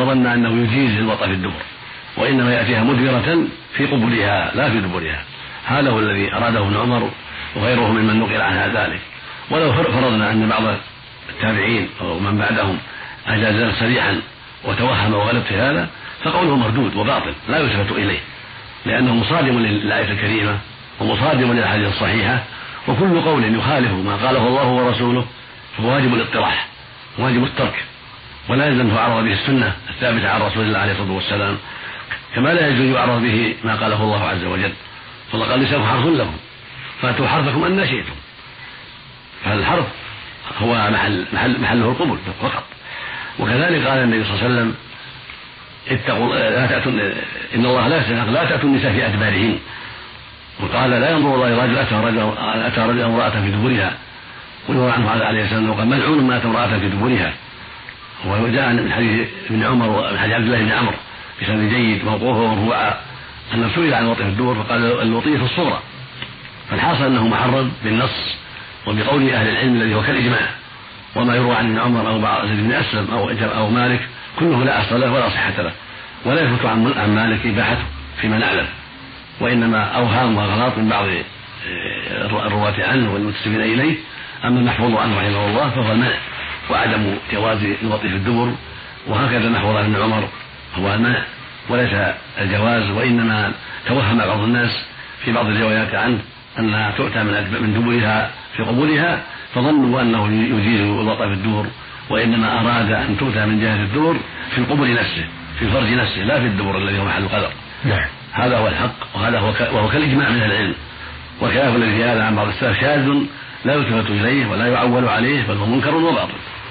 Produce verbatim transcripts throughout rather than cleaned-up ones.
فظن أنه يجيز الوطأ في الدبر، وإنما يأتيها مدبرة في قبلها لا في دبرها. هذا هو الذي أراده ابن عمر وغيره ممن نقل عنها ذلك. ولو فرضنا أن بعض التابعين أو من بعدهم أجاز صريحا وتوهم وغلب في هذا فقوله مردود وباطل لا يلتفت إليه، لأنه مصادم للآية الكريمة ومصادم للأحاديث الصحيحة، وكل قول يخالف ما قاله الله ورسوله فهو واجب الاطراح واجب الترك، ولا يلزم أن يعرض به السنة الثابتة عن رسول الله عليه الصلاة والسلام، كما لا يجوز يعرض به ما قاله الله عز وجل. فالله قال لسانكم حرث لكم فأتوا حرثكم أن شئتم، فالحرث هو محل محل محله القبول فقط. وكذلك قال النبي صلى الله عليه وسلم اتقوا لا تأتوا إن الله لا يستحق لا تأتوا النساء في أدبارهن، وقال لا ينظر الله إلى رجل أتى رجل أتى رجل امرأة في دبرها، ويروى عنه عليه السلام وقال ملعون ما أتى امرأة في دبرها. وجاء من حديث ابن عمر ومن حديث عبد الله بن عمرو بسند جيد موقوفه ومرفوعا أنه سئل عن الوطي في الدبر فقال الوطي في الصغرى، فالحاصل أنه محرم بالنص وبقول أهل العلم الذي هو كالإجماع. وما يروى عن ابن عمر أو بعض زيد بن أسلم أو أو مالك كله لا أصل له ولا صحة له، ولا يثبت عن مالك إباحته فيما نعلم، وإنما أوهام وأغلاط من بعض الرواة عنه والمنتسبين إليه. أما المحفوظ عنه رحمه الله فهو المنع وعدم جواز الوطي في الدبر، وهكذا المحفوظ عن ابن عمر هو المنع وليس الجواز، وإنما توهم بعض الناس في بعض الروايات عنه أنها تؤتى من دبرها في قبولها فظنوا أنه يجيز الوطي في الدبر، وإنما أراد أن تؤتى من جهة الدبر في القبول نفسه في فرج نفسه لا في الدبر الذي هو محل القدر. نعم. هذا هو الحق، وهذا هو ك... وهو كالإجماع من العلم، وخلاف الذي هذا عن بعض السلف شاذ لا يلتفت إليه ولا يعول عليه بل هو منكر وباطل.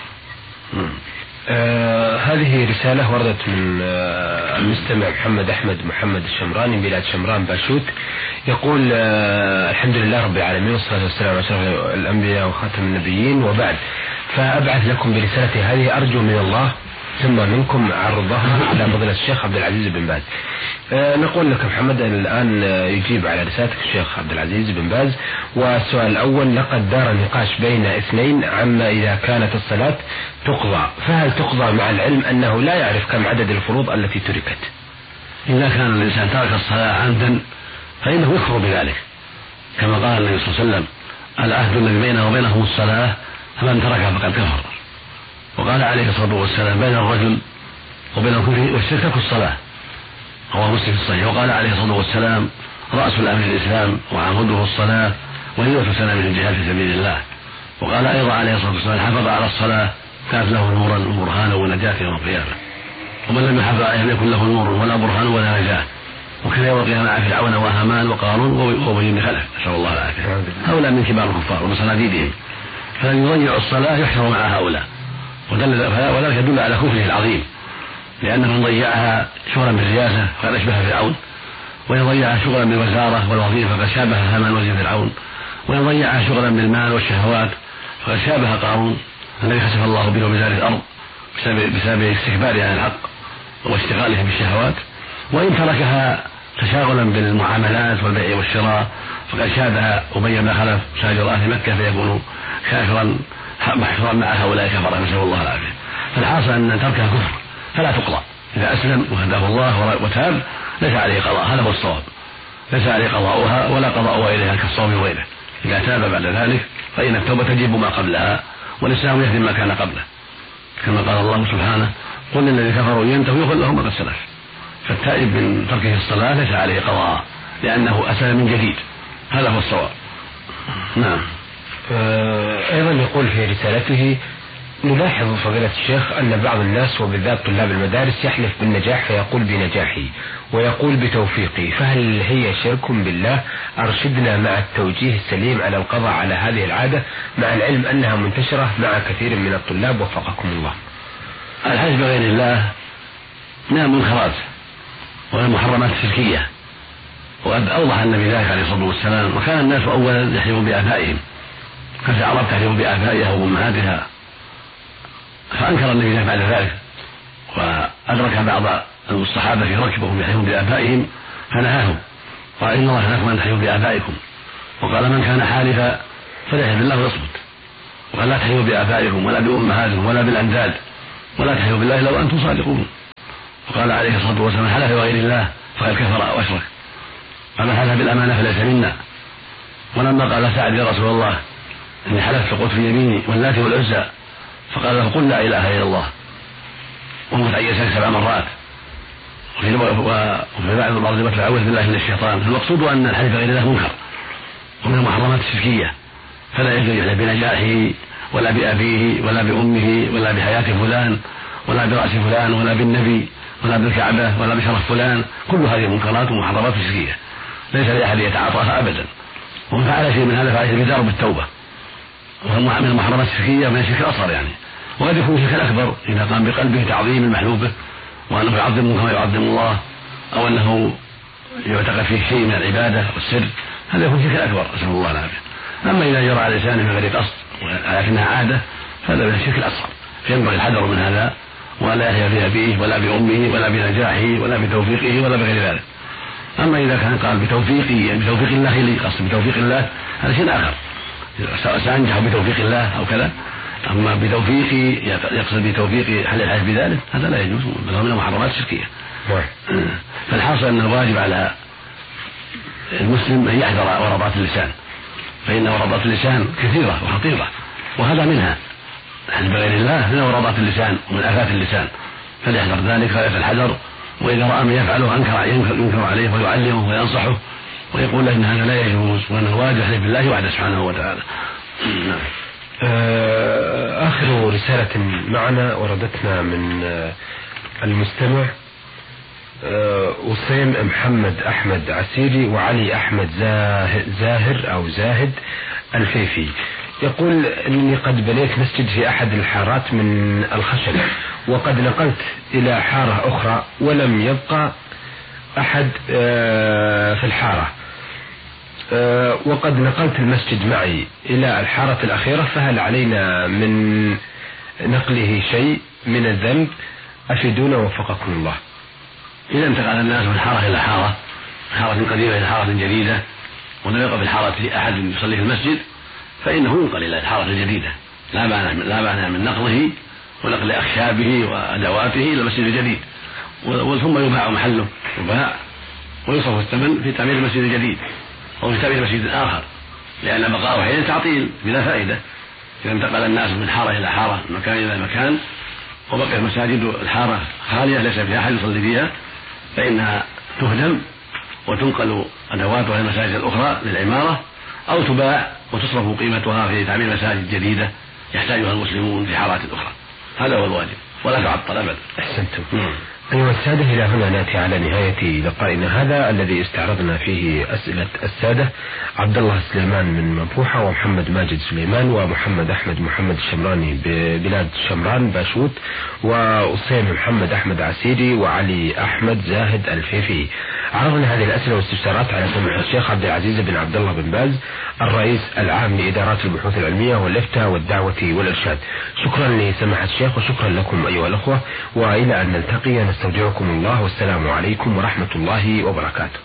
آه هذه رسالة وردت من آه المستمع محمد أحمد محمد الشمراني من بلاد شمران باشوت، يقول آه الحمد لله رب العالمين والصلاة والسلام على أشرف الأنبياء وخاتم النبيين وبعد، فأبعث لكم برسالتي هذه أرجو من الله ثم منكم عرضها على فضيلة الشيخ عبد العزيز بن باز. أه نقول لك محمد الآن يجيب على رسالتك الشيخ عبد العزيز بن باز. والسؤال الأول: لقد دار نقاش بين اثنين عما إذا كانت الصلاة تقضى، فهل تقضى مع العلم أنه لا يعرف كم عدد الفروض التي تركت؟ إذا كان الإنسان ترك الصلاة عمدا فإنه يكفر بذلك، كما قال النبي صلى الله عليه وسلم: العهد الذي بيننا وبينهم الصلاة فمن تركها فقد كفر. وقال عليه الصلاة والسلام: بين الرجل وبين الكفر والشرك الصلاة، رواه مسلم في الصحيح. وقال عليه الصلاة والسلام: رأس الأمر الإسلام وعموده الصلاة ونية سلام الجهاد في سبيل الله. وقال أيضا عليه الصلاة والسلام: حافظ على الصلاة كانت له نورا وبرهانا ونجاة يوم القيامة، ومن لم يحافظ عليها لم يكن له نور ولا برهان ولا نجاة. وكان يوم القيامة مع فرعون وهامان وقارون وأبي بن خلف نسأل الله العافية، هؤلاء من كبار الكفار ومن صناديدهم، فلن يضيع الصلاة يحشر مع هؤلاء، وذلك يدل على كفره العظيم، لأن من ضيعها شغلا بالرياسة فقد أشبه فرعون، وإن ضيعها شغلا بالوزارة والوظيفة فقد شابه هامان وزير فرعون، وإن ضيعها شغلا بالمال والشهوات فقد شابه قارون الذي خسف الله به وبدار الأرض بسبب استكباره عن الحق واشتغاله بالشهوات. وإن تركها تشاغلا بالمعاملات والبيع والشراء فقد شابه أبي بن خلف ساجر أهل مكة فيكون كافرا محشورا مع هؤلاء كفر نسأل الله العافية. فالحاصل أن تركها كفر فلا تقضى، إذا أسلم وهداه الله وتاب ليس عليه قضاء، هذا هو الصواب، ليس عليه قضاؤها ولا قضاؤها إليها كالصوم وغيره. إذا تاب بعد ذلك فإن التوبة تجب ما قبلها والإسلام يهدم ما كان قبله، كما قال الله سبحانه: قل للذين كفروا ينتهوا يغفر لهم ما قد سلف. فالتائب من تركه الصلاة ليس عليه قضاء لأنه أسلم من جديد، هذا هو الصواب. نعم. أيضا يقول في رسالته: نلاحظ فضيلة الشيخ أن بعض الناس وبالذات طلاب المدارس يحلف بالنجاح فيقول بنجاحي ويقول بتوفيقي، فهل هي شرك بالله؟ أرشدنا مع التوجيه السليم على القضاء على هذه العادة مع العلم أنها منتشرة مع كثير من الطلاب وفقكم الله. الحلف بغير الله من المنكرات والمحرمات الشركية، وقد أوضح النبي ذلك عليه الصلاة والسلام: وكان الناس أولا يحلفون بآبائهم، كانت العرب تحلف بآبائها وأمهاتها، فأنكر النبي بعد ذلك وأدرك بعض الصحابة في ركب وهم يحلفون بآبائهم فنهاهم، قال: إن الله نهاكم أن تحلفوا بآبائكم، وقال: من كان حالفا فليحلف بالله ويصمت، وقال: لا تحلفوا بآبائكم ولا بأمهاتكم ولا بالأنداد ولا تحلفوا بالله لو أنتم صادقون. وقال عليه الصلاة والسلام: حلف بغير الله فقد كفر أو أشرك. فمن حلف بالأمانة فليس منا. ولما قال سعد: يا رسول الله إني حلفت قلت في يميني واللات والعزى، فقال له: قل لا إله إلا الله ومتعيسك سبع مرات. وفي بعض الأرض أعوذ بالله من الشيطان. المقصود أن الحلف بغير الله منكر ومن المحرمات الشركية، فلا يجوز يحلف بنجاحه ولا بأبيه ولا بأمه ولا بحياة فلان ولا برأس فلان ولا بالنبي ولا بالكعبة ولا بشرف فلان. كل هذه منكرات ومحرمات شركية ليس لأحد يتعاطاها أبدا. ومن فعل شيء من هذا فعليه البدار بالتوبة، وهو من المحرمات الشركية من الشرك الأصغر يعني. وقد يكون الشرك الأكبر إذا قام بقلبه تعظيم المحلوف به وأنه يعظمه كما يعظم الله، أو أنه يعتقد فيه شيء من العبادة والسر، هذا يكون شرك أكبر، نسأل الله العافية. أما إذا جرى على لسانه من غير قصد ولكنها عادة فهذا من الشرك الأصغر، فينبغي الحذر من هذا ولا يحيى في أبيه ولا بأمه ولا بنجاحه ولا بتوفيقه ولا بغير ذلك. أما إذا كان قال بتوفيقه يعني بتوفيق الله لي، قصد بتوفيق الله هذا شيء آخر، سأنجح بتوفيق الله أو كذا. أما بتوفيقي يقصد بتوفيقي حل الحلف بذلك هذا لا يجوز، بل هو من المحرمات الشركية. فالحاصل أن الواجب على المسلم أن يحذر ورطات اللسان، فإن ورطات اللسان كثيرة وخطيرة، وهذا منها الحلف بغير الله من ورطات اللسان ومن آفات اللسان، فليحذر ذلك غاية الحذر. وإذا رأى من يفعله أنكر ينكر عليه ويعلمه وينصحه ويقول له إن هذا لا يجوز وأن الواجب يحلف بالله وحده سبحانه وتعالى. آخر رسالة معنا وردتنا من المستمع وسيم محمد أحمد عسيري وعلي أحمد زاهر أو زاهد الفيفي، يقول إني قد بنيت مسجد في أحد الحارات من الخشب، وقد نقلت إلى حارة أخرى ولم يبقى أحد في الحارة، وقد نقلت المسجد معي إلى الحارة الأخيرة، فهل علينا من نقله شيء من الذنب؟ أفيدونا وفقكم الله. إذا انتقل الناس من حارة إلى حارة، حارة قديمة إلى حارة جديدة، ولم يبقى في الحارة أحد يصلي في المسجد، فإنه ينقل إلى الحارة الجديدة، لا مانع لا مانع من نقله ونقل أخشابه وأدواته إلى المسجد الجديد، ثم يباع محله، يباع ويصرف الثمن في تعمير المسجد الجديد أو في تعمير مسجد آخر، لأن بقاءه حين تعطيل بلا فائدة. إذا انتقل الناس من حارة إلى حارة، من مكان إلى مكان، وبقي مساجد الحارة خالية ليس فيها أحد يصلي فيها، فإنها تهدم وتنقل أدواتها المساجد الأخرى للعمارة، أو تباع وتصرف قيمتها في تعمير مساجد جديدة يحتاجها المسلمون في حارات أخرى. هذا هو الواجب ولا تعطل أبدا. أحسنتم. أيها السادة، إلى هنا نأتي على نهاية لقائنا هذا الذي استعرضنا فيه أسئلة السادة عبد الله سليمان من منفوحة، ومحمد ماجد سليمان، ومحمد أحمد محمد الشمراني ببلاد شمران باشوت، وأسيم محمد أحمد عسيري، وعلي أحمد زاهد الفيفي. عرضنا هذه الأسئلة والاستفسارات على سماحة الشيخ عبد العزيز بن عبد الله بن باز الرئيس العام لإدارات البحوث العلمية والإفتاء والدعوة والإرشاد. شكرا لسماحة الشيخ وشكرا لكم أيها الأخوة، وإلى أن نلتقي نستودعكم الله، والسلام عليكم ورحمة الله وبركاته.